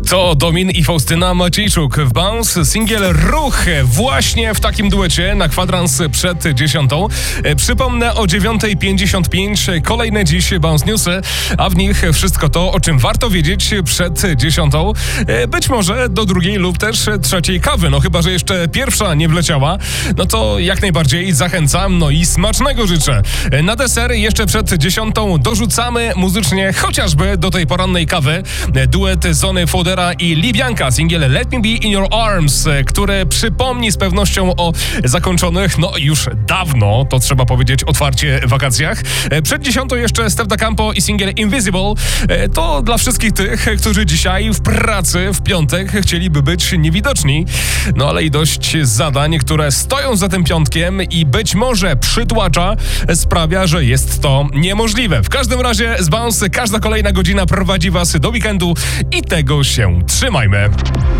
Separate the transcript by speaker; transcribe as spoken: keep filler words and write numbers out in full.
Speaker 1: To Domin i Faustyna Maciejczuk w Bounce, singiel Ruch właśnie w takim duecie na kwadrans przed dziesiątą. Przypomnę o dziewiątej pięćdziesiąt pięć kolejne dziś Bounce Newsy, a w nich wszystko to, o czym warto wiedzieć przed dziesiątą. Być może do drugiej lub też trzeciej kawy, no chyba że jeszcze pierwsza nie wleciała, no to jak najbardziej zachęcam, no i smacznego życzę. Na deser jeszcze przed dziesiątą dorzucamy muzycznie chociażby do tej porannej kawy duet Zony Fodera i Libianka, singiel Let Me Be In Your Arms, który przypomni z pewnością o zakończonych, no już dawno, to trzeba powiedzieć otwarcie, wakacjach. Przed dziesiątą jeszcze Steph Da Campo i singiel Invisible. To dla wszystkich tych, którzy dzisiaj w pracy w piątek chcieliby być niewidoczni. No ale i dość zadań, które stoją za tym piątkiem i być może przytłacza, sprawia, że jest to niemożliwe. W każdym razie z Bounce każda kolejna godzina prowadzi was do weekendu i tego się trzymajmy.